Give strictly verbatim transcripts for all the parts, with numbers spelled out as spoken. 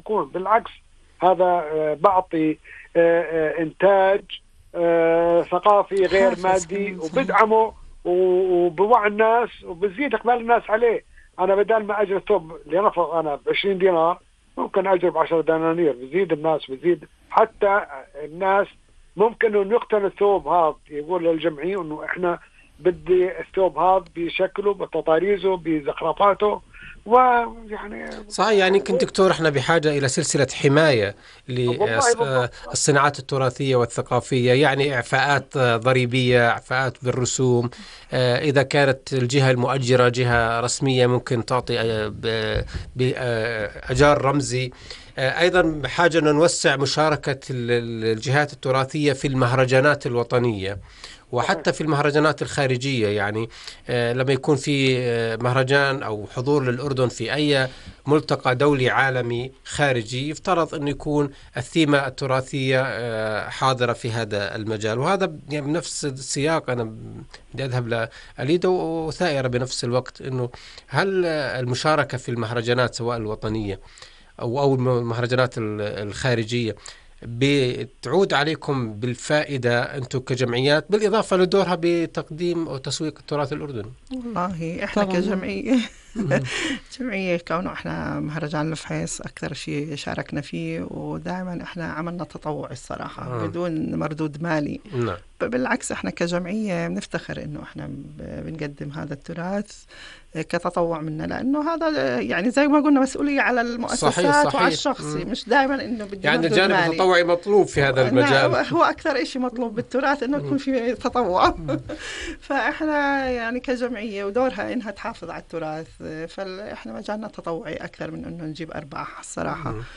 يتركون، بالعكس هذا بعطي إنتاج ثقافي غير مادي وبدعمه وبوعي الناس وبزيد إقبال الناس عليه. أنا بدل ما أجر ثوب لنفرض أنا بعشرين دينار ممكن أجر بعشرة دنانير، بزيد الناس بزيد حتى الناس ممكن إنه يقتنوا الثوب هذا، يقول للجمعية إنه إحنا بدي الثوب هذا بشكله بتطاريزه بزخرفاته. ويعني صحيح، يعني كنت دكتور احنا بحاجة إلى سلسلة حماية للصناعات التراثية والثقافية، يعني إعفاءات ضريبية، إعفاءات بالرسوم، إذا كانت الجهة المؤجرة جهة رسمية ممكن تعطي بأجار رمزي. أيضا بحاجة أن نوسع مشاركة الجهات التراثية في المهرجانات الوطنية وحتى في المهرجانات الخارجية. يعني لما يكون في مهرجان أو حضور للأردن في أي ملتقى دولي عالمي خارجي، يفترض أن يكون الثيمة التراثية حاضرة في هذا المجال. وهذا يعني بنفس السياق أنا بدي أذهب لأليدا وثائرة بنفس الوقت، أنه هل المشاركة في المهرجانات سواء الوطنية أو أو المهرجانات الخارجية بتعود عليكم بالفائدة أنتم كجمعيات، بالإضافة لدورها بتقديم وتسويق التراث الأردني؟ والله إحنا طبعاً. كجمعية جمعية كونه إحنا مهرجان الفحيص أكثر شيء شاركنا فيه، ودائما إحنا عملنا تطوع الصراحة آه. بدون مردود مالي. نعم. بالعكس إحنا كجمعية بنفتخر إنه إحنا بنقدم هذا التراث كتطوع منا، لأنه هذا يعني زي ما قلنا مسؤولية على المؤسسات. صحيح صحيح. وعلى الشخصي، مم. مش دائما إنه بدي يعني الجانب التطوعي مطلوب في هذا المجال. هو أكثر إشي مطلوب بالتراث إنه يكون في تطوع. فإحنا يعني كجمعية ودورها إنها تحافظ على التراث، فإحنا مجالنا تطوعي أكثر من إنه نجيب أرباح الصراحة. مم.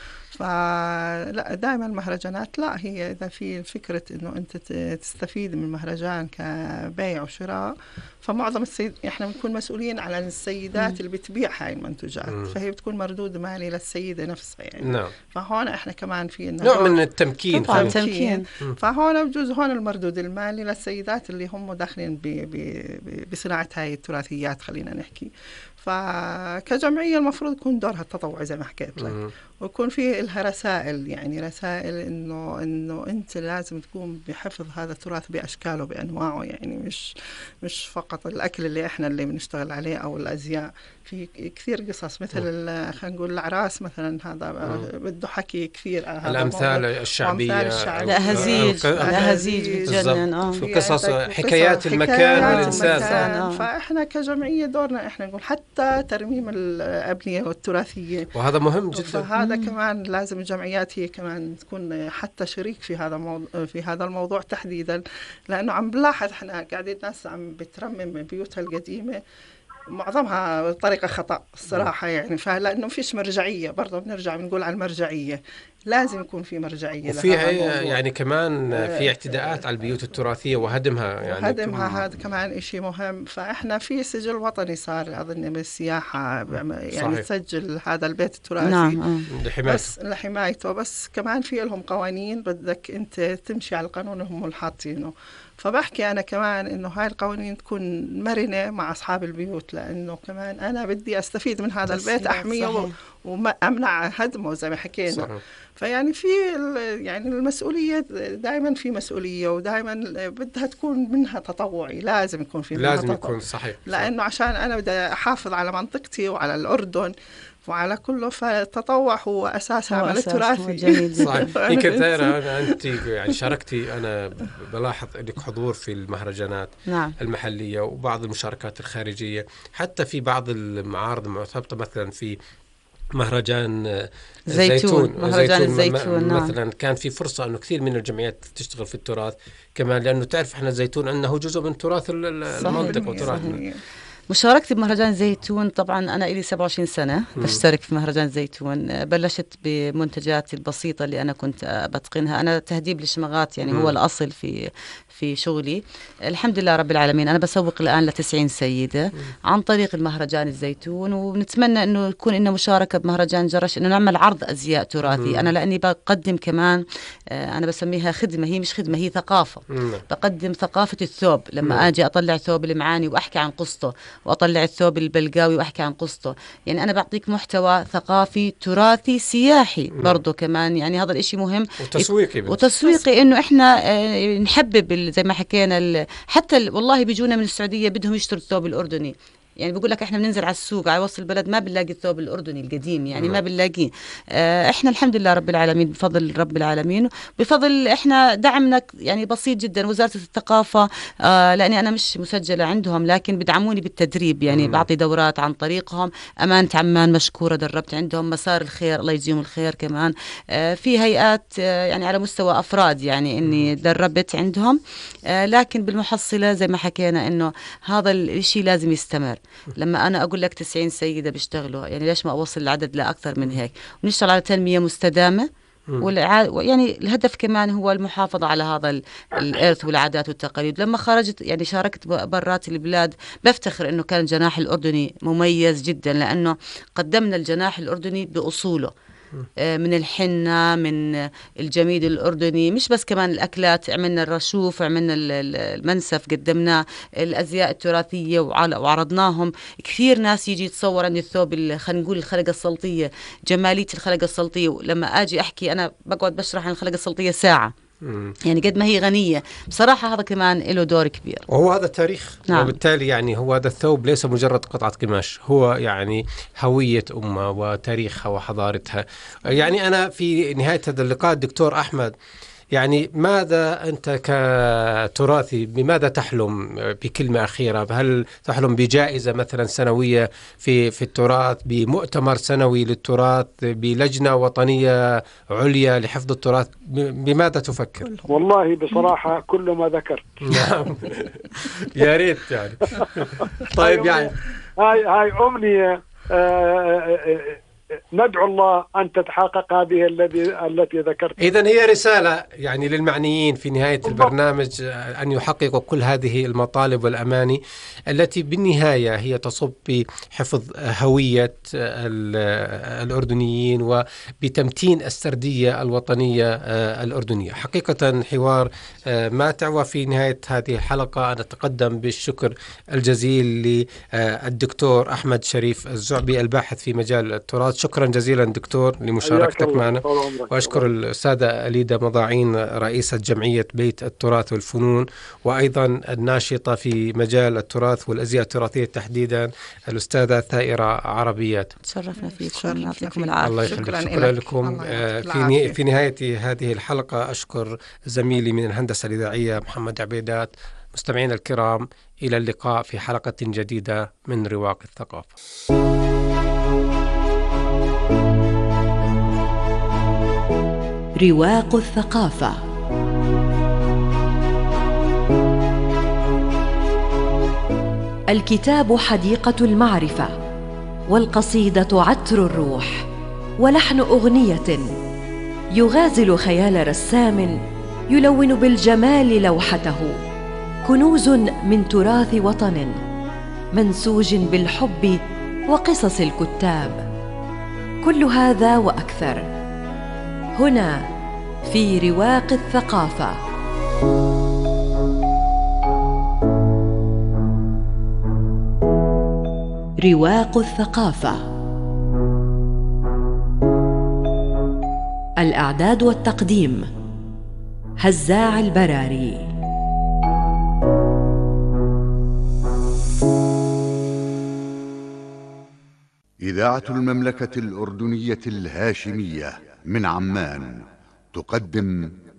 فلا دائما المهرجانات لا هي إذا في فكرة إنه أنت تستفيد من المهرجان كبيع وشراء، فمعظم السيد إحنا بنكون مسؤولين على السيدات اللي بتبيع هاي المنتوجات، مم. فهي بتكون مردود مالي للسيدة نفسها يعني. نعم. فهون إحنا كمان في نوع من التمكين. طبعا تمكين. فهون بجوز هون المردود المالي للسيدات اللي هم داخلين بصناعة هاي التراثيات خلينا نحكي. فكجمعية المفروض يكون دورها التطوعي زي ما حكيت لك، ويكون فيه لها رسائل، يعني رسائل إنه إنه أنت لازم تقوم بحفظ هذا التراث بأشكاله بأنواعه، يعني مش مش فقط الأكل اللي إحنا اللي بنشتغل عليه أو الأزياء. في كثير قصص مثل خلينا نقول العراس مثلا، هذا بده حكي كثير. الأمثال الشعبية، الأهازيج الأهازيج بتجنن آه قصص حكايات المكان والإنسان. فإحنا كجمعية دورنا إحنا نقول حتى ترميم الأبنية والتراثية، وهذا مهم جدا. فهذا مم. كمان لازم الجمعيات هي كمان تكون حتى شريك في هذا الموضوع في هذا الموضوع تحديدا، لأنه عم بلاحظ إحنا قاعدين ناس عم بترمم بيوتها القديمة معظمها بطريقة خطأ الصراحة، يعني فلأنه فيش مرجعية. برضه بنرجع بنقول على المرجعية، لازم يكون في مرجعية. وفي يعني كمان في اعتداءات على البيوت التراثية وهدمها، يعني هدمها هذا كمان إشي مهم. فإحنا في سجل وطني صار أظن بالسياحة يعني صحيح. تسجل هذا البيت التراثي نعم. لحمايته. بس لحمايته بس كمان في لهم قوانين بدك أنت تمشي على القانون هم الحاطينه. فبحكي أنا كمان إنه هاي القوانين تكون مرنة مع أصحاب البيوت، لأنه كمان أنا بدي أستفيد من هذا البيت أحميه وأمنع هدمه زي ما حكينا. صحيح. فيعني في يعني المسؤولية دائما في مسؤولية، ودائما بدها تكون منها تطوعي، لازم يكون في منها لازم تطوع. يكون صحيح. لأنه عشان أنا بدي أحافظ على منطقتي وعلى الأردن وعلى كله، فالتطوع هو أساس عمل التراثي. صحيح. يمكن ثيرة أنت يعني شاركتي، أنا بلاحظ أنك حضور في المهرجانات نعم. المحلية وبعض المشاركات الخارجية، حتى في بعض المعارض المرتبطة مثلا في مهرجان زيتون, مهرجان الزيتون مثلا. نعم. كان في فرصة أنه كثير من الجمعيات تشتغل في التراث كمان، لأنه تعرف إحنا الزيتون عندنا جزء من تراث المنطقة وتراثنا. مشاركتي بمهرجان زيتون طبعا أنا إلي سبعة وعشرين سنة بشترك في مهرجان زيتون. بلشت بمنتجاتي البسيطة اللي أنا كنت بتقنها، أنا تهذيب الشمغات يعني هو الأصل في في شغلي. الحمد لله رب العالمين أنا بسوق الآن لتسعين سيدة عن طريق المهرجان الزيتون، ونتمنى إنه يكون إنه مشاركة بمهرجان جرش إنه نعمل عرض أزياء تراثي. أنا لأني بقدم كمان أنا بسميها خدمة، هي مش خدمة هي ثقافة. بقدم ثقافة الثوب، لما أجي أطلع ثوب المعاني وأحكي عن قصته وأطلع الثوب البلقاوي وأحكي عن قصته. يعني أنا بعطيك محتوى ثقافي تراثي سياحي برضو كمان، يعني هذا الإشي مهم وتسويقي وتسويقي إنه إحنا آه نحبب زي ما حكينا حتى ال... والله بيجونا من السعودية بدهم يشتروا الثوب الأردني، يعني بقول لك احنا بننزل على السوق على وسط البلد ما بنلاقي الثوب الأردني القديم، يعني ما بنلاقيه. اه احنا الحمد لله رب العالمين بفضل رب العالمين، بفضل احنا دعمنا يعني بسيط جدا وزارة الثقافة، اه لاني انا مش مسجلة عندهم لكن بدعموني بالتدريب، يعني مم. بعطي دورات عن طريقهم. أمانة عمان مشكورة دربت عندهم، مسار الخير الله يجزيهم الخير كمان، اه في هيئات اه يعني على مستوى أفراد يعني اني دربت عندهم، اه لكن بالمحصلة زي ما حكينا انه هذا الشيء لازم يستمر. لما أنا أقول لك تسعين سيدة بيشتغلوا، يعني ليش ما أوصل العدد لأكثر من هيك، ونشتغل على تنمية مستدامة. والع... يعني الهدف كمان هو المحافظة على هذا الإرث والعادات والتقاليد. لما خرجت يعني شاركت برات البلاد بفتخر إنه كان الجناح الأردني مميز جدا، لأنه قدمنا الجناح الأردني بأصوله، من الحنة، من الجميد الأردني، مش بس كمان الأكلات، عملنا الرشوف، عملنا المنسف، قدمنا الأزياء التراثية وعرضناهم. كثير ناس يجي يتصور عندي الثوب، خلينا نقول الخلقة السلطية، جمالية الخلقة السلطية. لما أجي أحكي أنا بقعد بشرح عن الخلقة السلطية ساعة، يعني قد ما هي غنية بصراحة. هذا كمان له دور كبير، وهو هذا تاريخ. نعم. وبالتالي يعني هو هذا الثوب ليس مجرد قطعة قماش، هو يعني هوية أمة وتاريخها وحضارتها. يعني أنا في نهاية هذا اللقاء دكتور أحمد، يعني ماذا أنت كتراثي بماذا تحلم بكلمة أخيرة؟ هل تحلم بجائزة مثلا سنوية في في التراث، بمؤتمر سنوي للتراث، بلجنة وطنية عليا لحفظ التراث؟ بماذا تفكر؟ والله بصراحة كل ما ذكرت. نعم يا ريت يعني. طيب يعني هاي هاي أمنية، ندعو الله أن تتحقق هذه الذي التي ذكرت. إذن هي رسالة يعني للمعنيين في نهاية البرنامج أن يحققوا كل هذه المطالب والأماني التي بالنهاية هي تصب بحفظ هوية الأردنيين وبتمتين السردية الوطنية الأردنية. حقيقة حوار ماتع، وفي نهاية هذه الحلقة أنا أتقدم بالشكر الجزيل للدكتور أحمد شريف الزعبي الباحث في مجال التراث. شكرا جزيلا دكتور لمشاركتك معنا، وأشكر السادة أليدا مضاعين رئيسة جمعية بيت التراث والفنون، وأيضا الناشطة في مجال التراث والأزياء التراثية تحديدا الأستاذة ثائرة عربيات. تشرفنا فيكم، يعطيكم العافية. الله يخليك. شكرا, شكرا لكم. في في نهاية هذه الحلقة أشكر زميلي من الهندسة الإذاعية محمد عبيدات. مستمعينا الكرام، إلى اللقاء في حلقة جديدة من رواق الثقافة. رواق الثقافة. الكتاب حديقة المعرفة، والقصيدة عطر الروح، ولحن أغنية يغازل خيال رسام يلون بالجمال لوحته، كنوز من تراث وطن منسوج بالحب وقصص الكتاب. كل هذا وأكثر هنا في رواق الثقافة. رواق الثقافة. الإعداد والتقديم هزاع البراري. إذاعة المملكة الأردنية الهاشمية من عمان تقدم